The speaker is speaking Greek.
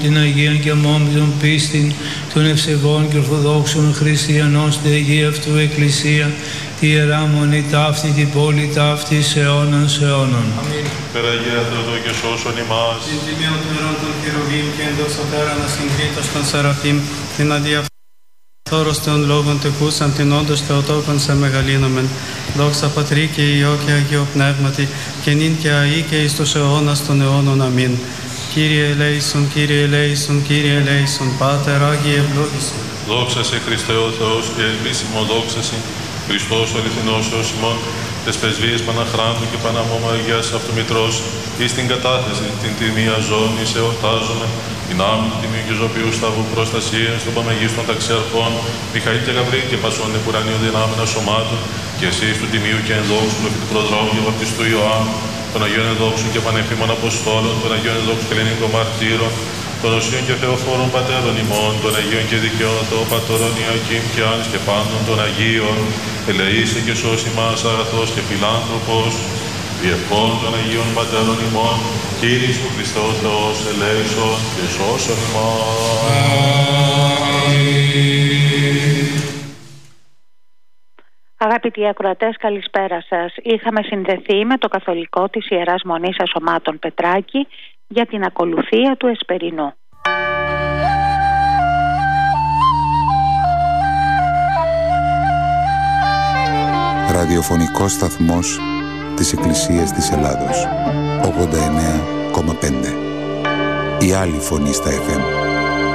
την Αγίαν και αμόμητον πίστην των ευσεβών και ορθοδόξων χριστιανών στην Αγία αυτού Εκκλησία, τη Ιερά Μονή ταύτη, την πόλη ταύτη, αιώνας αιώνων. Αμήν. Περαγία Θεοδό και σώσον ημάς. Την τιμίων των ιερών των χερουβίμ και ενδοξωτέρα να συγκρίτως των Σεραφείμ, την αδιαφθόρος των λόγων τεκούσαν, την όντως Θεοτόκον σε μεγαλύνομεν. Δόξα Πατρί και Υιό και Αγίο Πνεύματι, και νυν και αεί και εις τους αιώνας των αιώνων. Αμήν. Κύριε ελέησον, Κύριε ελέησον, Κύριε ελέησον, Πάτερ Άγιε ευλόγησον. Δόξα σε Χριστέ ο Θεός και ελπίσιμο δόξα σε Χριστός ο αληθινός Θεός ημών, τες πρεσβείες Παναχράντου και Παναμώμα Αγίας Αυτομητρός, εις την κατάθεση την τιμία ζώνη σε εορτάζομαι, την άμυν του Τιμίου και Ζωπίου Σταυρού προστασίας των Παναγίστων Ταξιαρχών, Μιχαήλ και Γαβρίλ και Πασών επουρανίων δυνάμενα σωμάτων, και εσείς του Τιμίου και ενδόξου προφήτου προδρόμου και βαπτιστού Ιωάννου, των Αγίων Ενδόξων και Πανεφήμων Αποστόλων, των Αγίων Ενδόξων και Ελληνικών Μαρτύρων, των Οσίων και Θεοφόρων Πατέρων ημών, των Αγίων και Δικαίων Θεοπατώρων Ιακήμ και Άννης και πάντων των Αγίων, ελεήσε και σώσει μας αγαθός και φιλάνθρωπος, διευκόν των Αγίων Πατέρων ημών, Κύριος του Χριστό Θεός, ελέησον και σώσον ημάς. Αγαπητοί ακροατές, καλησπέρα σας. Είχαμε συνδεθεί με το καθολικό της Ιεράς Μονής Ασωμάτων Πετράκη για την ακολουθία του Εσπερινού. Ραδιοφωνικός σταθμός της Εκκλησίας της Ελλάδος, 89,5. Η άλλη φωνή στα FM.